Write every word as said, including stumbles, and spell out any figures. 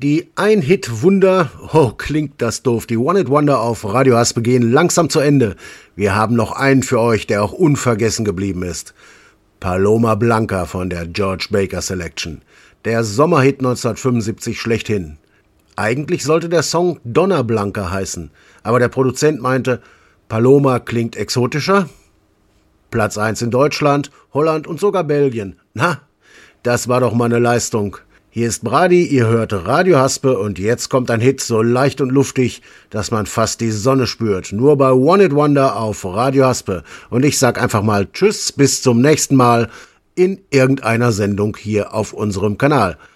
Die Ein-Hit-Wunder, oh, klingt das doof, die One-Hit-Wonder auf Radio Haspe gehen langsam zu Ende. Wir haben noch einen für euch, der auch unvergessen geblieben ist. Paloma Blanca von der George Baker Selection. Der Sommerhit neunzehnhundertfünfundsiebzig schlechthin. Eigentlich sollte der Song Donna Blanca heißen, aber der Produzent meinte, Paloma klingt exotischer. Platz eins in Deutschland, Holland und sogar Belgien. Na, das war doch mal eine Leistung. Hier ist Brady, ihr hört Radio Haspe und jetzt kommt ein Hit so leicht und luftig, dass man fast die Sonne spürt. Nur bei One Hit Wonder auf Radio Haspe. Und ich sag einfach mal Tschüss, bis zum nächsten Mal in irgendeiner Sendung hier auf unserem Kanal.